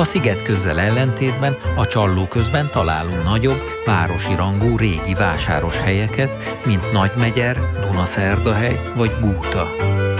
A Szigetközzel ellentétben a Csallóközben találunk nagyobb, városi rangú régi vásáros helyeket, mint Nagymegyer, Dunaszerdahely vagy Gúta.